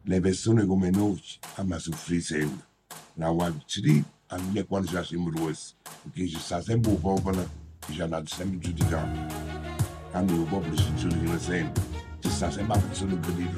le persone come noi a soffrire sempre. La ci a me quando ci siamo rossi, perché ci sta sempre un popolo che ci ha sempre giudicato. Quando il popolo ci giudica sempre, ci sta sempre la persona che li